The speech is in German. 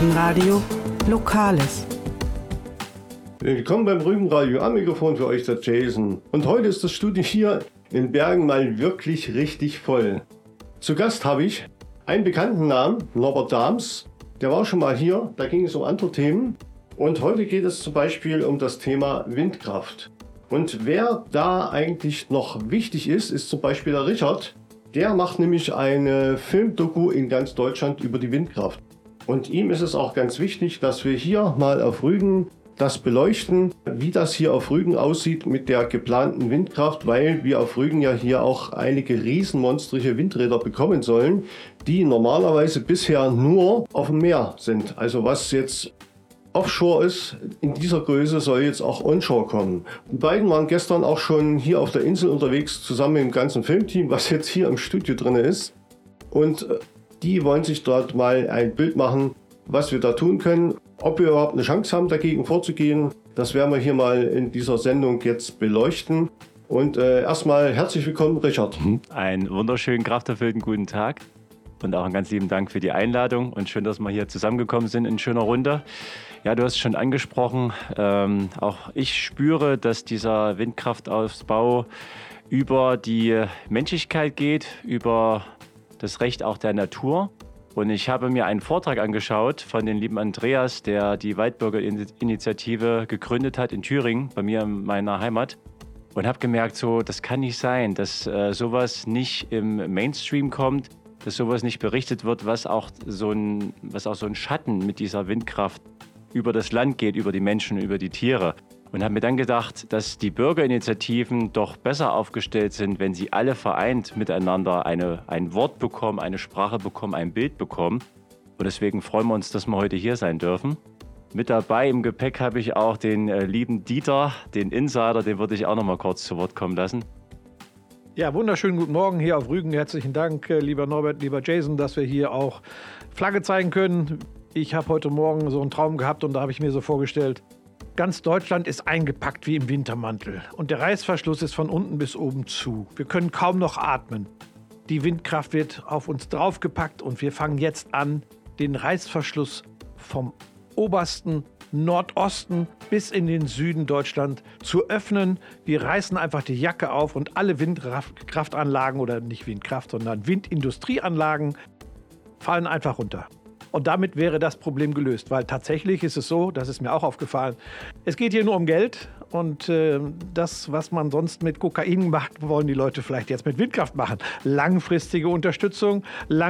Radio Lokales. Willkommen beim Rügenradio. Am Mikrofon für euch der Jason. Und heute ist das Studio hier in Bergen mal wirklich richtig voll. Zu Gast habe ich einen bekannten Namen, Norbert Dahms. Der war schon mal hier, da ging es um andere Themen. Und heute geht es zum Beispiel um das Thema Windkraft. Und wer da eigentlich noch wichtig ist, ist zum Beispiel der Richard. Der macht nämlich eine Filmdoku in ganz Deutschland über die Windkraft. Und ihm ist es auch ganz wichtig, dass wir hier mal auf Rügen das beleuchten, wie das hier auf Rügen aussieht mit der geplanten Windkraft, weil wir auf Rügen ja hier auch einige riesenmonstrige Windräder bekommen sollen, die normalerweise bisher nur auf dem Meer sind. Also was jetzt Offshore ist, in dieser Größe soll jetzt auch Onshore kommen. Die beiden waren gestern auch schon hier auf der Insel unterwegs, zusammen mit dem ganzen Filmteam, was jetzt hier im Studio drin ist. Und die wollen sich dort mal ein Bild machen, was wir da tun können. Ob wir überhaupt eine Chance haben, dagegen vorzugehen, das werden wir hier mal in dieser Sendung jetzt beleuchten. Und erstmal herzlich willkommen, Richard. Einen wunderschönen, krafterfüllten guten Tag und auch einen ganz lieben Dank für die Einladung und schön, dass wir hier zusammengekommen sind in schöner Runde. Ja, du hast es schon angesprochen, auch ich spüre, dass dieser Windkraftausbau über die Menschlichkeit geht, über das Recht auch der Natur. Und ich habe mir einen Vortrag angeschaut von dem lieben Andreas, der die Waldbürgerinitiative gegründet hat in Thüringen, bei mir in meiner Heimat. Und habe gemerkt, so, das kann nicht sein, dass sowas nicht im Mainstream kommt, dass sowas nicht berichtet wird, was auch so ein Schatten mit dieser Windkraft über das Land geht, über die Menschen, über die Tiere. Und habe mir dann gedacht, dass die Bürgerinitiativen doch besser aufgestellt sind, wenn sie alle vereint miteinander ein Wort bekommen, eine Sprache bekommen, ein Bild bekommen. Und deswegen freuen wir uns, dass wir heute hier sein dürfen. Mit dabei im Gepäck habe ich auch den lieben Dieter, den Insider, den würde ich auch noch mal kurz zu Wort kommen lassen. Ja, wunderschönen guten Morgen hier auf Rügen. Herzlichen Dank, lieber Norbert, lieber Jason, dass wir hier auch Flagge zeigen können. Ich habe heute Morgen so einen Traum gehabt und da habe ich mir so vorgestellt, ganz Deutschland ist eingepackt wie im Wintermantel und der Reißverschluss ist von unten bis oben zu. Wir können kaum noch atmen. Die Windkraft wird auf uns draufgepackt und wir fangen jetzt an, den Reißverschluss vom obersten Nordosten bis in den Süden Deutschland zu öffnen. Wir reißen einfach die Jacke auf und alle Windkraftanlagen oder nicht Windkraft, sondern Windindustrieanlagen fallen einfach runter. Und damit wäre das Problem gelöst, weil tatsächlich ist es so, das ist mir auch aufgefallen, es geht hier nur um Geld und das, was man sonst mit Kokain macht, wollen die Leute vielleicht jetzt mit Windkraft machen. Langfristige Unterstützung,